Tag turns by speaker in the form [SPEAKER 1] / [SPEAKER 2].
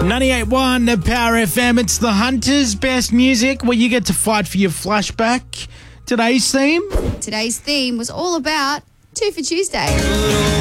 [SPEAKER 1] 98.1 the Power FM. It's the Hunter's Best Music, where you get to fight for your flashback. Today's theme
[SPEAKER 2] was all about Two for Tuesday.